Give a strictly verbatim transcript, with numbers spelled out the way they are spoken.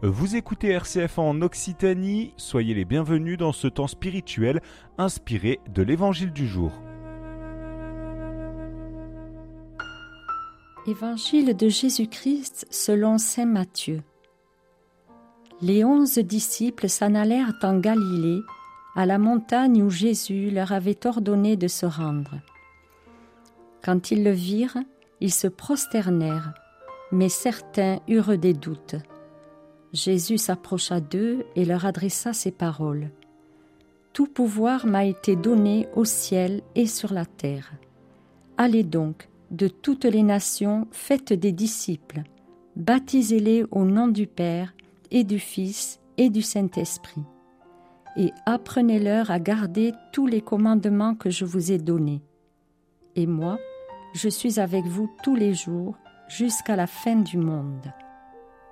Vous écoutez R C F en Occitanie, soyez les bienvenus dans ce temps spirituel inspiré de l'Évangile du jour. Évangile de Jésus-Christ selon saint Matthieu. Les onze disciples s'en allèrent en Galilée, à la montagne où Jésus leur avait ordonné de se rendre. Quand ils le virent, ils se prosternèrent, mais certains eurent des doutes. Jésus s'approcha d'eux et leur adressa ces paroles. « Tout pouvoir m'a été donné au ciel et sur la terre. Allez donc, de toutes les nations, faites des disciples, baptisez-les au nom du Père et du Fils et du Saint-Esprit, et apprenez-leur à garder tous les commandements que je vous ai donnés. Et moi, je suis avec vous tous les jours jusqu'à la fin du monde. »